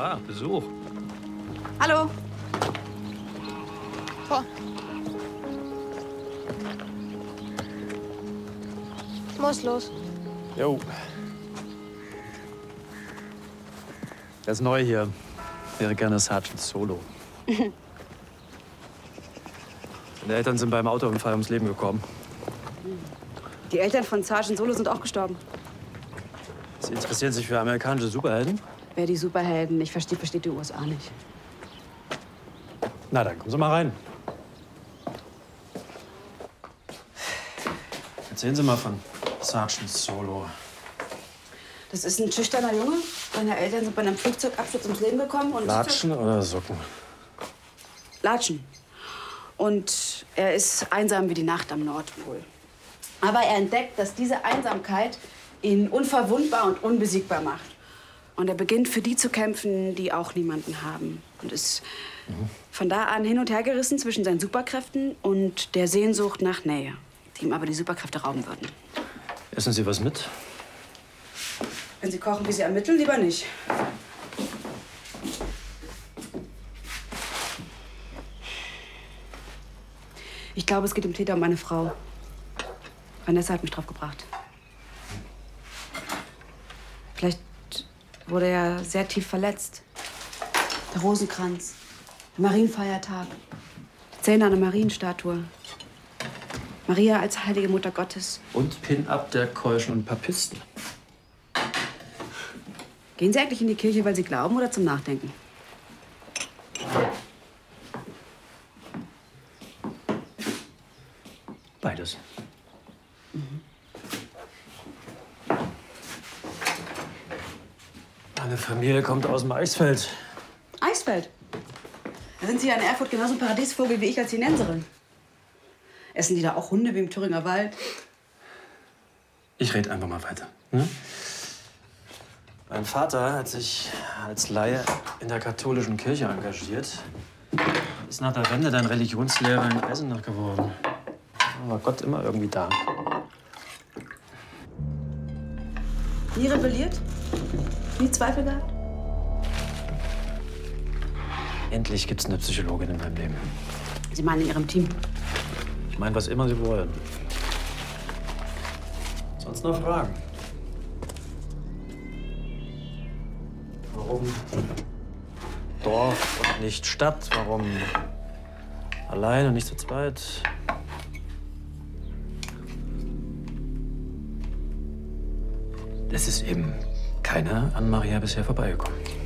Ah, Besuch. Hallo. Boah. Muss los. Jo. Er ist neu hier. Wäre gerne Sergeant Solo. Seine Eltern sind beim Autounfall ums Leben gekommen. Die Eltern von Sergeant Solo sind auch gestorben. Sie interessieren sich für amerikanische Superhelden? Wer die Superhelden nicht versteht, versteht die USA nicht. Na, dann kommen Sie mal rein. Erzählen Sie mal von Sergeant Solo. Das ist ein schüchterner Junge. Seine Eltern sind bei einem Flugzeugabsturz ums Leben gekommen. Und Latschen oder Socken? Latschen. Und er ist einsam wie die Nacht am Nordpol. Aber er entdeckt, dass diese Einsamkeit ihn unverwundbar und unbesiegbar macht. Und er beginnt für die zu kämpfen, die auch niemanden haben. Und ist von da an hin und her gerissen zwischen seinen Superkräften und der Sehnsucht nach Nähe, die ihm aber die Superkräfte rauben würden. Essen Sie was mit? Wenn Sie kochen, wie Sie ermitteln, lieber nicht. Ich glaube, es geht dem Täter um meine Frau. Vanessa hat mich drauf gebracht. Vielleicht wurde er sehr tief verletzt. Der Rosenkranz, der Marienfeiertag, die Zähne an der Marienstatue. Maria als heilige Mutter Gottes. Und Pin-Up der Keuschen und Papisten. Gehen Sie eigentlich in die Kirche, weil Sie glauben oder zum Nachdenken? Beides. Meine Familie kommt aus dem Eisfeld. Eisfeld? Da sind Sie ja in Erfurt genauso ein Paradiesvogel wie ich als Chinenserin. Essen die da auch Hunde wie im Thüringer Wald? Ich rede einfach mal weiter. Hm? Mein Vater hat sich als Laie in der katholischen Kirche engagiert. Ist nach der Wende dann Religionslehrer in Eisenach geworden. Da war Gott immer irgendwie da. Nie rebelliert? Nie Zweifel gehabt? Endlich gibt's eine Psychologin in meinem Leben. Sie meinen in Ihrem Team? Ich meine, was immer Sie wollen. Sonst noch Fragen? Warum Dorf und nicht Stadt? Warum allein und nicht zu zweit? Es ist eben keiner an Maria bisher vorbeigekommen.